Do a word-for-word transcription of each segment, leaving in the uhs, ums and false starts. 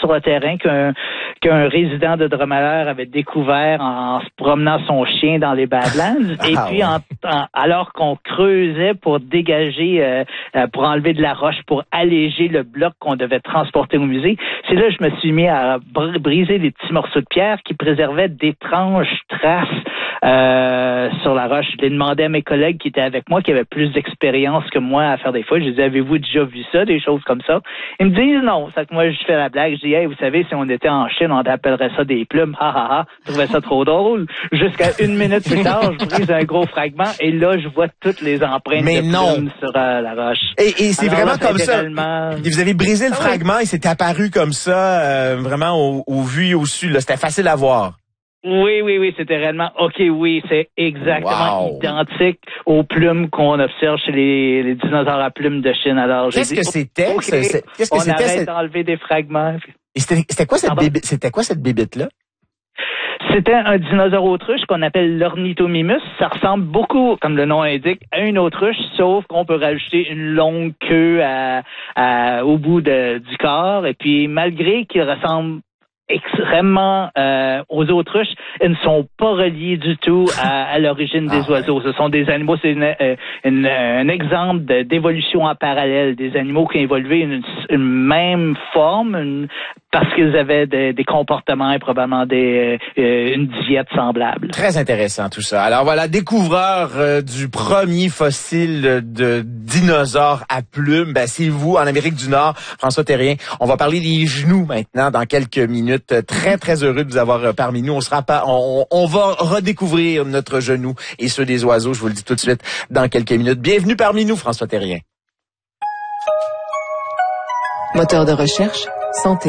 sur le terrain qu'un qu'un résident de Drumheller avait découvert en, en se promenant son chien dans les Badlands. Et ah, puis, ouais. en, en, alors qu'on creusait pour dégager, euh, euh, pour enlever de la roche, pour alléger le bloc qu'on devait transporter au musée, c'est là que je me suis mis à br- briser des petits morceaux de pierre qui préservaient d'étranges traces euh, sur la roche. Je l'ai demandé à mes collègues qui étaient avec moi, qui avaient plus d'expérience que moi à faire des fouilles. Je disais, avez-vous déjà vu ça, des choses comme ça? Ils me disent non. C'est que moi, je fais la blague. Je dis, hey, vous savez, si on était en Chine, on appellerait ça des plumes. Ha, ha, ha. Je trouvais ça trop drôle. Jusqu'à une minute plus tard, je brise un gros fragment et là, je vois toutes les empreintes Mais de non. plumes sur euh, la roche. Et, et c'est Alors vraiment là, comme ça. réellement... Vous avez brisé le ah, fragment oui. et c'est apparu comme ça, euh, vraiment au, au vu et au su. Là. C'était facile à voir. Oui, oui, oui, c'était réellement, OK, oui, c'est exactement Wow. identique aux plumes qu'on observe chez les, les dinosaures à plumes de Chine. Alors, j'ai Qu'est-ce dit, que c'était? OK, ce- ce- Qu'est-ce que on c'était? arrête cette- d'enlever des fragments. Et C'était c'était quoi cette Pardon? bébite? C'était quoi cette bébite-là? C'était un dinosaure autruche qu'on appelle l'Ornithomimus. Ça ressemble beaucoup, comme le nom indique, à une autruche, sauf qu'on peut rajouter une longue queue à, à, au bout de, du corps. Et puis, malgré qu'il ressemble extrêmement euh, aux autruches, ils ne sont pas reliés du tout à, à l'origine des ah, oiseaux. Ouais. Ce sont des animaux, c'est une, euh, une, un exemple de, d'évolution en parallèle, des animaux qui ont évolué une, une même forme, une, parce qu'ils avaient des, des comportements et probablement des, euh, une diète semblable. Très intéressant tout ça. Alors voilà, découvreur euh, du premier fossile de dinosaure à plumes, ben, c'est vous en Amérique du Nord, François Thérien. On va parler des genoux maintenant dans quelques minutes. Très très heureux de vous avoir euh, parmi nous. On sera pas, on, on va redécouvrir notre genou et ceux des oiseaux. Je vous le dis tout de suite dans quelques minutes. Bienvenue parmi nous, François Thérien. Moteur de recherche, santé.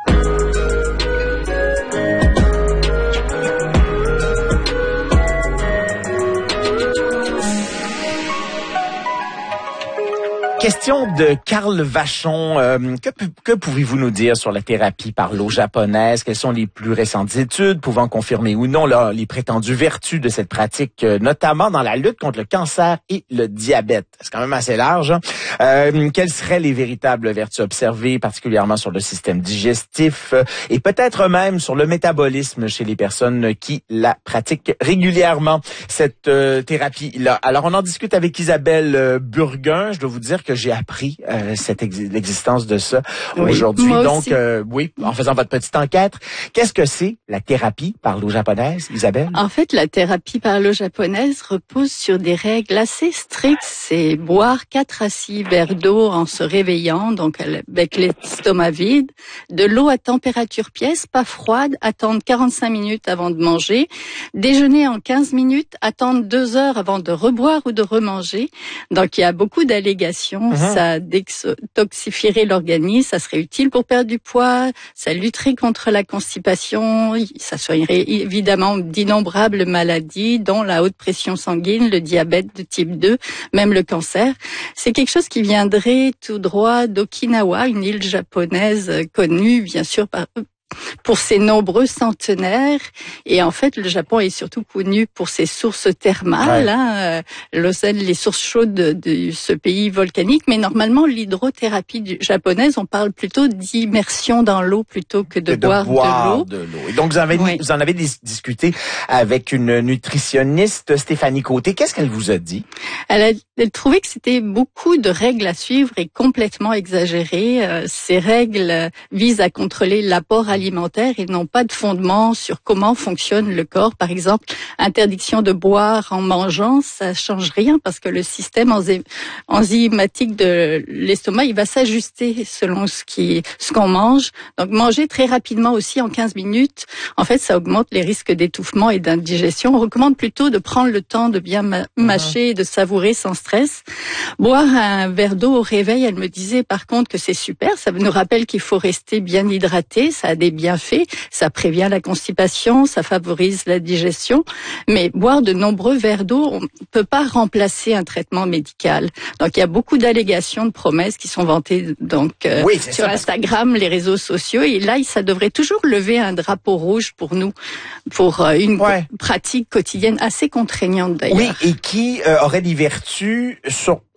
Question de Carl Vachon. Euh, que, que pouvez-vous nous dire sur la thérapie par l'eau japonaise? Quelles sont les plus récentes études pouvant confirmer ou non là, les prétendues vertus de cette pratique, euh, notamment dans la lutte contre le cancer et le diabète? C'est quand même assez large. Hein? Euh, quelles seraient les véritables vertus observées, particulièrement sur le système digestif euh, et peut-être même sur le métabolisme chez les personnes qui la pratiquent régulièrement, cette euh, thérapie-là? Alors, on en discute avec Isabelle euh, Burguin. Je dois vous dire que j'ai appris euh, cette ex- l'existence de ça Oui, aujourd'hui. moi Donc, aussi. euh, oui, en faisant votre petite enquête, qu'est-ce que c'est la thérapie par l'eau japonaise, Isabelle? En fait, la thérapie par l'eau japonaise repose sur des règles assez strictes. C'est boire quatre à six verres d'eau en se réveillant, donc avec l'estomac vide, de l'eau à température pièce, pas froide, attendre quarante-cinq minutes avant de manger, déjeuner en quinze minutes, attendre deux heures avant de reboire ou de remanger. Donc, il y a beaucoup d'allégations. Mm-hmm. Ça détoxifierait l'organisme, ça serait utile pour perdre du poids, ça lutterait contre la constipation, ça soignerait évidemment d'innombrables maladies, dont la haute pression sanguine, le diabète de type deux, même le cancer. C'est quelque chose qui viendrait tout droit d'Okinawa, une île japonaise connue bien sûr par pour ses nombreux centenaires. Et en fait, le Japon est surtout connu pour ses sources thermales, Ouais. hein, l'océan, les sources chaudes de, de ce pays volcanique. Mais normalement, l'hydrothérapie du- japonaise, on parle plutôt d'immersion dans l'eau plutôt que de, Que boire, de l'eau. de l'eau. Et donc, vous, avez, Oui. vous en avez dis- discuté avec une nutritionniste, Stéphanie Côté. Qu'est-ce qu'elle vous a dit? Elle a elle trouvait que c'était beaucoup de règles à suivre et complètement exagérées. Euh, ces règles euh, visent à contrôler l'apport alimentaire et n'ont pas de fondement sur comment fonctionne le corps. Par exemple, interdiction de boire en mangeant, ça change rien parce que le système enzy- enzymatique de l'estomac, il va s'ajuster selon ce qui, ce qu'on mange. Donc, manger très rapidement aussi en quinze minutes, en fait, ça augmente les risques d'étouffement et d'indigestion. On recommande plutôt de prendre le temps de bien ma- mâcher et de savourer sans stress. Boire un verre d'eau au réveil, elle me disait par contre que c'est super. Ça nous rappelle qu'il faut rester bien hydraté. Ça a des bienfaits. Ça prévient la constipation, ça favorise la digestion. Mais boire de nombreux verres d'eau, on ne peut pas remplacer un traitement médical. Donc, il y a beaucoup d'allégations, de promesses qui sont vantées donc euh, Oui, c'est sur ça. Instagram, les réseaux sociaux. Et là, ça devrait toujours lever un drapeau rouge pour nous, pour euh, une Ouais. pratique quotidienne assez contraignante d'ailleurs. Oui, et qui euh, aurait des vertus sur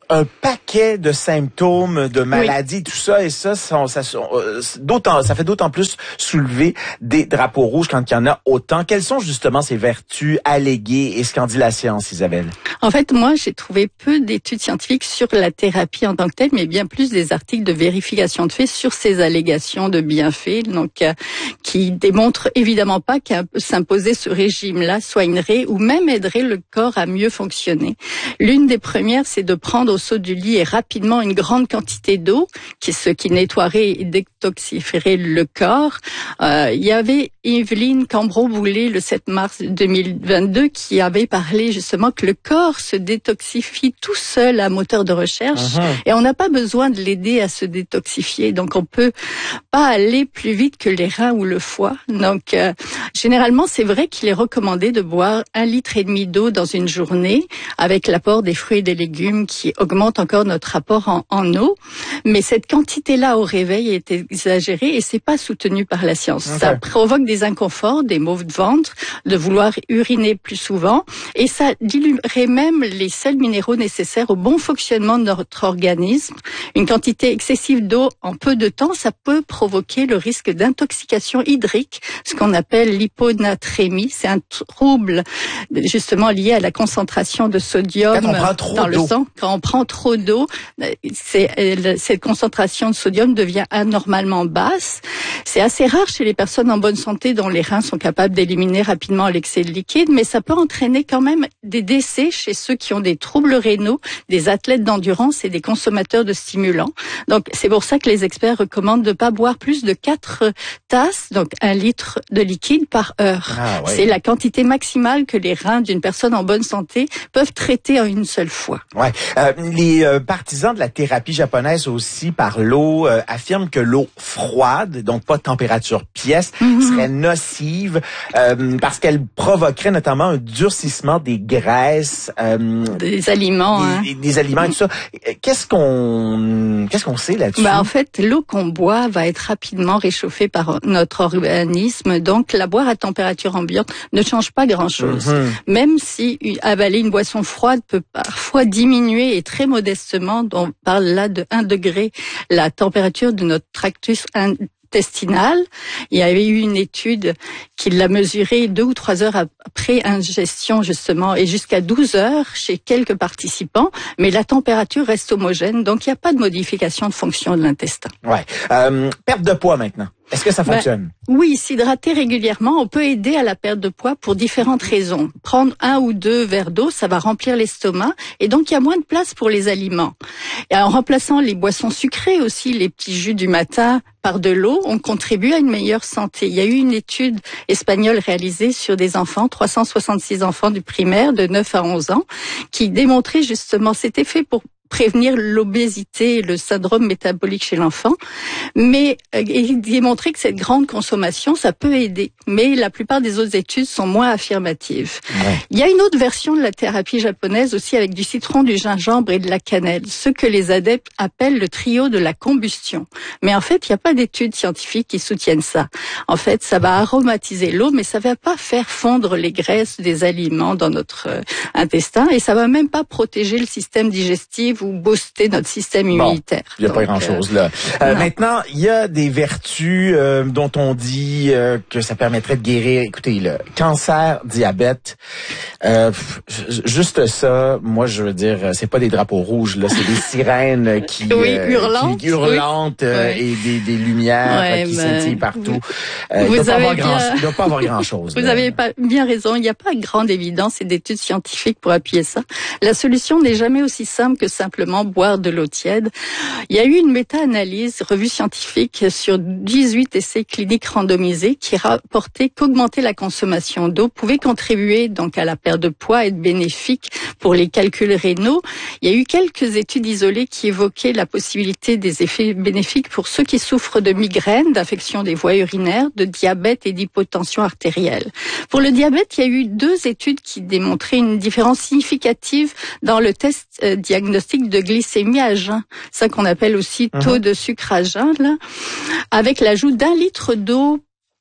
un paquet de symptômes, de maladies, oui. tout ça, et ça, ça, ça, ça, d'autant, ça fait d'autant plus soulever des drapeaux rouges quand il y en a autant. Quelles sont justement ces vertus alléguées et ce qu'en dit la science, Isabelle? En fait, moi, j'ai trouvé peu d'études scientifiques sur la thérapie en tant que telle, mais bien plus des articles de vérification de faits sur ces allégations de bienfaits, donc euh, qui démontrent évidemment pas qu'un s'imposer ce régime-là soignerait ou même aiderait le corps à mieux fonctionner. L'une des premières, c'est de prendre au saut du lit et rapidement une grande quantité d'eau, qui ce qui nettoierait et détoxifierait le corps. Euh, il y avait Evelyne Cambron-Boulet le sept mars deux mille vingt-deux qui avait parlé justement que le corps se détoxifie tout seul à moteur de recherche uh-huh. et on n'a pas besoin de l'aider à se détoxifier. Donc on peut pas aller plus vite que les reins ou le foie. Donc euh, généralement c'est vrai qu'il est recommandé de boire un litre et demi d'eau dans une journée avec l'apport des fruits et des légumes qui augmente encore notre apport en, en eau. Mais cette quantité-là au réveil est exagérée et c'est pas soutenu par la science. Okay. Ça provoque des inconforts, des maux de ventre, de vouloir uriner plus souvent et ça diluerait même les sels minéraux nécessaires au bon fonctionnement de notre organisme. Une quantité excessive d'eau en peu de temps, ça peut provoquer le risque d'intoxication hydrique, ce qu'on appelle l'hyponatrémie. C'est un trouble justement lié à la concentration de sodium dans le sang. Quand on prend trop d'eau, c'est, cette concentration de sodium devient anormalement basse. C'est assez rare chez les personnes en bonne santé dont les reins sont capables d'éliminer rapidement l'excès de liquide, mais ça peut entraîner quand même des décès chez ceux qui ont des troubles rénaux, des athlètes d'endurance et des consommateurs de stimulants. Donc c'est pour ça que les experts recommandent de ne pas boire plus de quatre tasses, donc un litre de liquide par heure. Ah, ouais. C'est la quantité maximale que les reins d'une personne en bonne santé peuvent traiter en une seule fois. Ouais. Euh, les euh, partisans de la thérapie japonaise aussi par l'eau euh, affirment que l'eau froide, donc pas de température pièce, mm-hmm. serait nocive euh, parce qu'elle provoquerait notamment un durcissement des graisses, euh, des aliments, des, hein. des, des aliments et tout ça. Qu'est-ce qu'on qu'est-ce qu'on sait là-dessus? Ben, en fait, l'eau qu'on boit va être rapidement réchauffée par notre organisme, donc la boire à température ambiante ne change pas grand-chose. Mm-hmm. Même si avaler une boisson froide peut parfois diminuer et très modestement, on parle là de un degré, la température de notre tractus intestinal. Il y avait eu une étude qui l'a mesuré deux ou trois heures après ingestion justement et jusqu'à douze heures chez quelques participants, mais la température reste homogène, donc il n'y a pas de modification de fonction de l'intestin. Ouais. Euh, perte de poids maintenant. Est-ce que ça fonctionne? Ben, oui, s'hydrater régulièrement, on peut aider à la perte de poids pour différentes raisons. Prendre un ou deux verres d'eau, ça va remplir l'estomac et donc il y a moins de place pour les aliments. Et en remplaçant les boissons sucrées aussi, les petits jus du matin par de l'eau, on contribue à une meilleure santé. Il y a eu une étude espagnole réalisée sur des enfants, trois cent soixante-six enfants du primaire de neuf à onze ans, qui démontrait justement cet effet pour prévenir l'obésité et le syndrome métabolique chez l'enfant, mais euh, et démontrer que cette grande consommation, ça peut aider. Mais la plupart des autres études sont moins affirmatives. Ouais. Il y a une autre version de la thérapie japonaise aussi avec du citron, du gingembre et de la cannelle, ce que les adeptes appellent le trio de la combustion. Mais en fait, il n'y a pas d'études scientifiques qui soutiennent ça. En fait, ça va aromatiser l'eau, mais ça va pas faire fondre les graisses des aliments dans notre euh, intestin et ça va même pas protéger le système digestif ou booster notre système immunitaire. Bon, il n'y a Donc, pas grand-chose là. Euh, maintenant, il y a des vertus euh, dont on dit euh, que ça permettrait de guérir. Écoutez, le cancer, diabète, euh, juste ça, moi je veux dire, c'est pas des drapeaux rouges là, c'est des sirènes qui, oui, euh, hurlantes, qui hurlantes oui. euh, oui. et des, des lumières ouais, qui ben, scintillent partout. Euh, vous il ne avez doit, bien... pas avoir grand-chose. Vous là. avez pas bien raison. Il n'y a pas grande évidence et d'études scientifiques pour appuyer ça. La solution n'est jamais aussi simple que simplement boire de l'eau tiède. Il y a eu une méta-analyse, revue scientifique, sur dix-huit essais cliniques randomisés qui rapportaient qu'augmenter la consommation d'eau pouvait contribuer donc à la perte de poids et être bénéfique pour les calculs rénaux. Il y a eu quelques études isolées qui évoquaient la possibilité des effets bénéfiques pour ceux qui souffrent de migraines, d'infection des voies urinaires, de diabète et d'hypotension artérielle. Pour le diabète, il y a eu deux études qui démontraient une différence significative dans le test euh, diagnostic de glycémie à jeun, ça qu'on appelle aussi taux de sucre à jeun, là, avec l'ajout d'un litre d'eau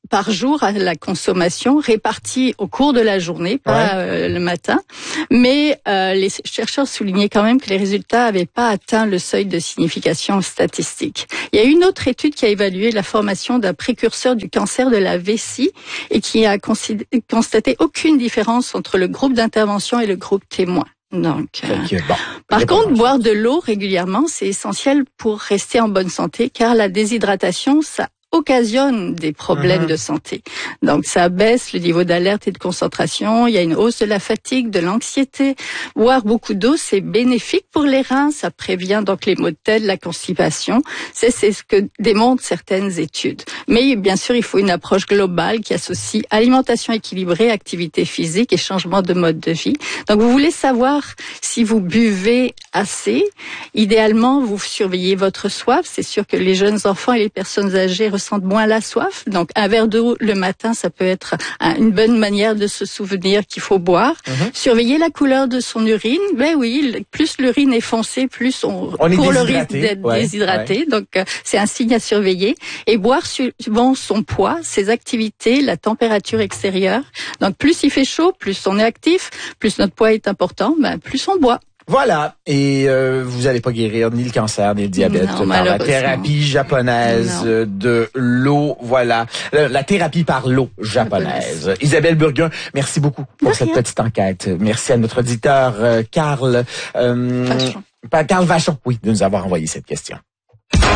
par jour à la consommation, répartie au cours de la journée, pas ouais. euh, le matin. Mais euh, les chercheurs soulignaient quand même que les résultats n'avaient pas atteint le seuil de signification statistique. Il y a une autre étude qui a évalué la formation d'un précurseur du cancer de la vessie et qui a constaté aucune différence entre le groupe d'intervention et le groupe témoin. Donc, euh, okay, bon, par contre, boire de l'eau régulièrement, c'est essentiel pour rester en bonne santé, car la déshydratation, ça occasionne des problèmes mmh. de santé. Donc, ça baisse le niveau d'alerte et de concentration. Il y a une hausse de la fatigue, de l'anxiété. Boire beaucoup d'eau, c'est bénéfique pour les reins. Ça prévient donc les maux de tête, la constipation. C'est, c'est ce que démontrent certaines études. Mais bien sûr, il faut une approche globale qui associe alimentation équilibrée, activité physique et changement de mode de vie. Donc, vous voulez savoir si vous buvez assez. Idéalement, vous surveillez votre soif. C'est sûr que les jeunes enfants et les personnes âgées ressentent moins la soif. Donc, un verre d'eau le matin, ça peut être une bonne manière de se souvenir qu'il faut boire. Mm-hmm. Surveiller la couleur de son urine. Ben oui, plus l'urine est foncée, plus on, on court le risque d'être ouais, déshydraté. Ouais. Donc, euh, c'est un signe à surveiller. Et boire suivant son poids, ses activités, la température extérieure. Donc, plus il fait chaud, plus on est actif, plus notre poids est important, ben, plus on boit. Voilà, et euh, vous n'allez pas guérir ni le cancer ni le diabète non, par la thérapie japonaise non. de l'eau. Voilà, la, la thérapie par l'eau japonaise. Isabelle Burguin, merci beaucoup pour cette petite enquête. Merci à notre auditeur euh, Carl euh, Vachon. Carl Vachon, oui, de nous avoir envoyé cette question.